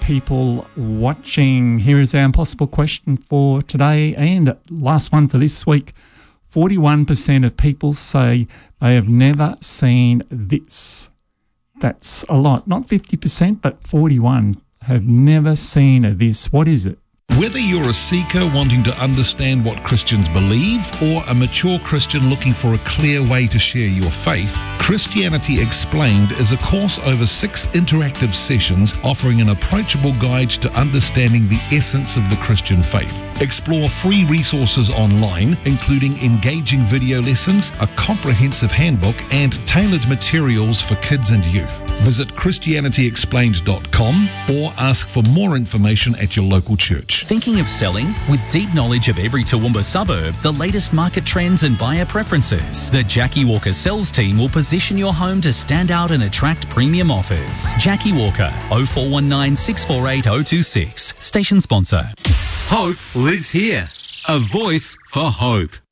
people watching. Here is our impossible question for today and last one for this week. 41% of people say they have never seen this. That's a lot. Not 50%, but 41 have never seen this. What is it? Whether you're a seeker wanting to understand what Christians believe or a mature Christian looking for a clear way to share your faith, Christianity Explained is a course over 6 interactive sessions offering an approachable guide to understanding the essence of the Christian faith. Explore free resources online, including engaging video lessons, a comprehensive handbook, and tailored materials for kids and youth. Visit ChristianityExplained.com or ask for more information at your local church. Thinking of selling? With deep knowledge of every Toowoomba suburb, the latest market trends and buyer preferences, the Jackie Walker sales team will position your home to stand out and attract premium offers. Jackie Walker, 0419 648 026. Station sponsor. Hope lives here. A voice for hope.